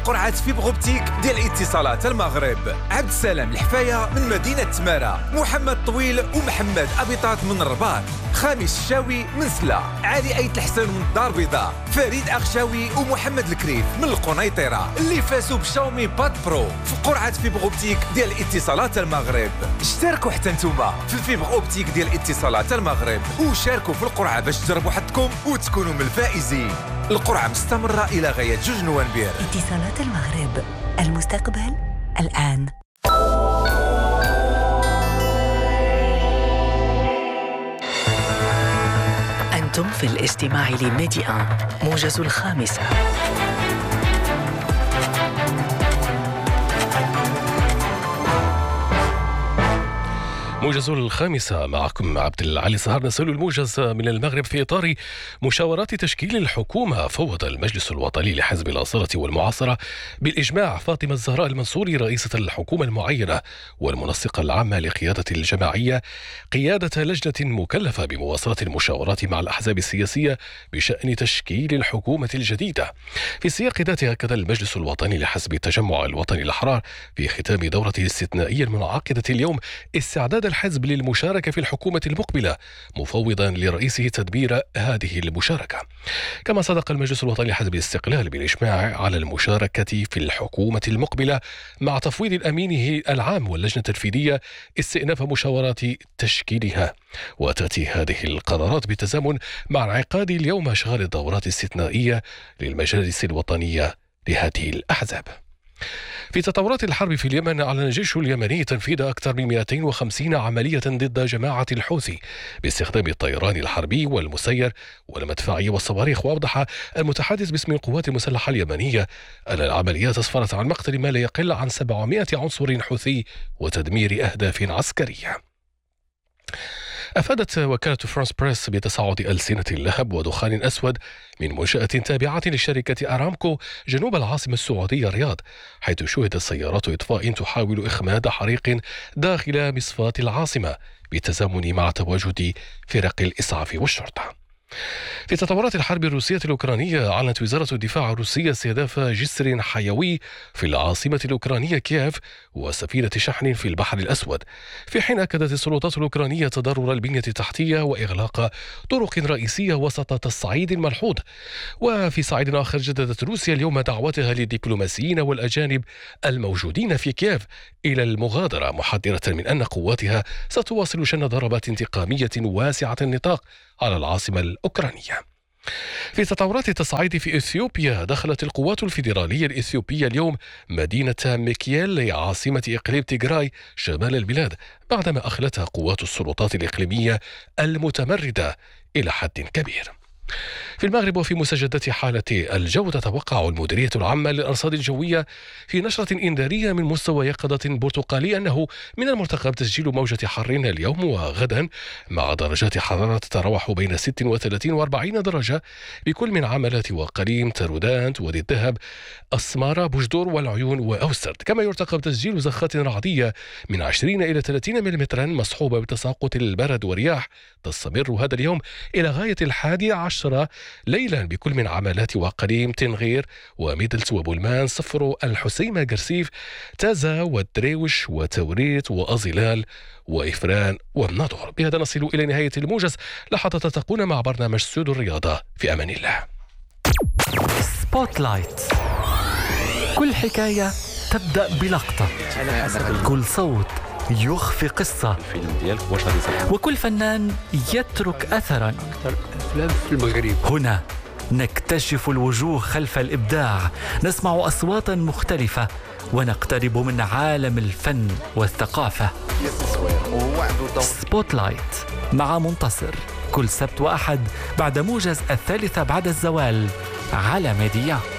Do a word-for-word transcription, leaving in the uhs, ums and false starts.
قرعة فيبروبتيك ديال اتصالات المغرب. عبد السلام الحفاية من مدينة تمارا، محمد طويل ومحمد أبيطات من الرباط، خامس الشاوي من سلا، علي أيت الحسن من الدار البيضاء، فريد أخشاوي ومحمد الكريف من القنيطرة اللي فازوا بشاومي باد برو في قرعة فيبروبتيك ديال اتصالات المغرب. اشتركوا حتى نتوما في الفيبروبتيك ديال اتصالات المغرب وشاركوا في القرعة باش تجربوا حظكم وتكونوا من الفائزين. القرعة مستمرة إلى غاية جوج نوفمبر. اتصالات المغرب، المستقبل الآن. أنتم في الاستماع لميديا موجز الخامسة. موجز الخامسة، معكم عبد العلي صهر. نسأل الموجز من المغرب. في إطار مشاورات تشكيل الحكومة، فوض المجلس الوطني لحزب الأصالة والمعاصرة بالإجماع فاطمة الزهراء المنصوري رئيسة الحكومة المعينة والمنسقة العامة لقيادة الجماعية قيادة لجنة مكلفة بمواصلة المشاورات مع الأحزاب السياسية بشأن تشكيل الحكومة الجديدة. في سياق ذاته أكد المجلس الوطني لحزب التجمع الوطني الأحرار في ختام دورته الاستثنائية المنعقدة اليوم استعداد الحزب للمشاركة في الحكومة المقبلة، مفوضا لرئيسه تدبير هذه المشاركة. كما صدق المجلس الوطني لحزب الاستقلال بالإجماع على المشاركة في الحكومة المقبلة مع تفويض الأمين العام واللجنة التنفيذية استئناف مشاورات تشكيلها. وتأتي هذه القرارات بالتزامن مع انعقاد اليوم أشغال الدورات الاستثنائية للمجالس الوطنية لهذه الأحزاب. في تطورات الحرب في اليمن، أعلن الجيش اليمني تنفيذ أكثر من مئتين وخمسين عملية ضد جماعة الحوثي باستخدام الطيران الحربي والمسير والمدفعية والصواريخ. وأوضح المتحدث باسم القوات المسلحة اليمنية أن العمليات أسفرت عن مقتل ما لا يقل عن سبعمائة عنصر حوثي وتدمير أهداف عسكرية. أفادت وكالة فرانس بريس بتصاعد ألسنة اللهب ودخان أسود من منشأة تابعة لشركة أرامكو جنوب العاصمة السعودية الرياض، حيث شهدت سيارات إطفاء تحاول إخماد حريق داخل مصفاة العاصمة بالتزامن مع تواجد فرق الإسعاف والشرطة. في تطورات الحرب الروسية الأوكرانية، أعلنت وزارة الدفاع الروسية استهداف جسر حيوي في العاصمة الأوكرانية كييف وسفينة شحن في البحر الأسود، في حين أكدت السلطات الأوكرانية تضرر البنية التحتية وإغلاق طرق رئيسية وسط تصعيد ملحوظ. وفي صعيد آخر، جددت روسيا اليوم دعوتها للدبلوماسيين والأجانب الموجودين في كييف إلى المغادرة، محذرة من أن قواتها ستواصل شن ضربات انتقامية واسعة النطاق على العاصمة الأوكرانية. في تطورات التصعيد في إثيوبيا، دخلت القوات الفيدرالية الإثيوبية اليوم مدينة ميكيال عاصمة إقليم تيغراي شمال البلاد، بعدما أخلتها قوات السلطات الإقليمية المتمردة إلى حد كبير. في المغرب وفي مسجدات حالة الجو، تتوقع المديرية العامة للأرصاد الجوية في نشرة إنذارية من مستوى يقظة برتقالي أنه من المرتقب تسجيل موجة حر اليوم وغدا، مع درجات حرارة تتراوح بين ستة وثلاثين وأربعين درجة بكل من عملات وقليم، ترودانت، وادي الذهب، أسمارة، بوجدور والعيون وأوسترد. كما يرتقب تسجيل زخات رعدية من عشرين إلى ثلاثين مليمترا مصحوبة بتساقط البرد ورياح تستمر هذا اليوم إلى غاية الحادي عشر ليلا بكل من عملات وقليم، تنغير وميدلت وبولمان، صفر، الحسيمة، قرسيف، تازا والدريوش وتوريت وأزلال وإفران والناظور. بهذا نصل إلى نهاية الموجز. لحظة تلتقون مع برنامج سود الرياضة. في أمان الله. سبوت لايت، كل حكاية تبدأ بلقطة، كل صوت يخفي قصة، وكل فنان يترك أثرا. في المغرب هنا نكتشف الوجوه خلف الإبداع، نسمع أصواتا مختلفة، ونقترب من عالم الفن والثقافة. سبوت لايت مع منتصر، كل سبت وأحد بعد موجز الثالثة بعد الزوال على ميديا.